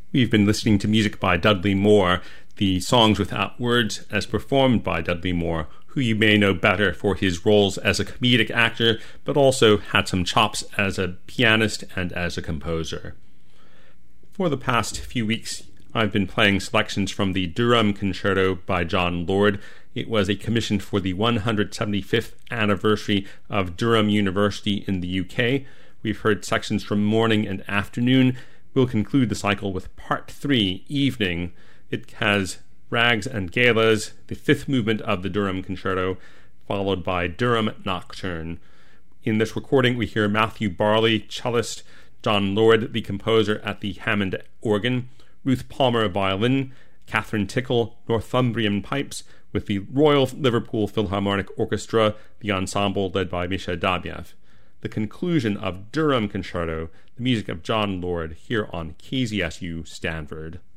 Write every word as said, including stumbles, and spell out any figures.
We've been listening to music by Dudley Moore, the Songs Without Words, as performed by Dudley Moore, who you may know better for his roles as a comedic actor, but also had some chops as a pianist and as a composer. For the past few weeks, I've been playing selections from the Durham Concerto by John Lord. It was a commission for the one hundred seventy-fifth anniversary of Durham University in the U K. We've heard sections from morning and afternoon. We'll conclude the cycle with Part three, Evening. It has Rags and Galas, the fifth movement of the Durham Concerto, followed by Durham Nocturne. In this recording, we hear Matthew Barley, cellist, John Lord, the composer at the Hammond organ, Ruth Palmer, violin, Catherine Tickle, Northumbrian pipes, with the Royal Liverpool Philharmonic Orchestra, the ensemble led by Misha Dabiev. The conclusion of Durham Concerto, the music of John Lord, here on K Z S U Stanford.